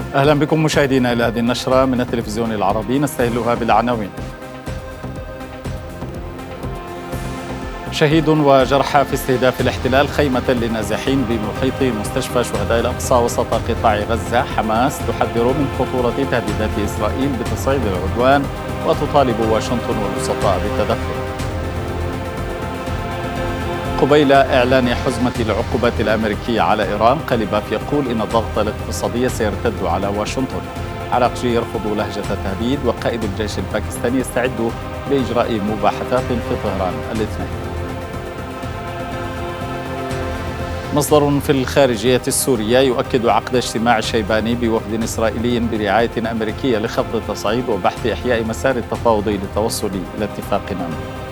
أهلا بكم مشاهدينا إلى هذه النشرة من التلفزيون العربي، نستهلها بالعناوين. شهيد وجرحى في استهداف الاحتلال خيمة للنازحين بمحيط مستشفى شهداء الأقصى وسط قطاع غزة. حماس تحذر من خطورة تهديدات إسرائيل بتصعيد العدوان وتطالب واشنطن والوسطاء بالتدخل. قبيل إعلان حزمة العقوبات الأمريكية على إيران، قليباف يقول إن الضغط الاقتصادي سيرتد على واشنطن. عراقجي يرفض لهجة التهديد، وقائد الجيش الباكستاني يستعد لإجراء مباحثات في طهران الاثنين. مصدر في الخارجية السورية يؤكد عقد اجتماع الشيباني بوفد إسرائيلي برعاية أمريكية لخفض التصعيد وبحث إحياء مسار التفاوض للتوصل إلى اتفاق أمني.